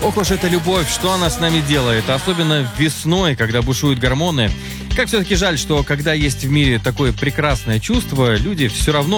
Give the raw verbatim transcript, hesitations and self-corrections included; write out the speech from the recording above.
Ох уж эта любовь, что она с нами делает, особенно весной, когда бушуют гормоны. Как все-таки жаль, что когда есть в мире такое прекрасное чувство, люди все равно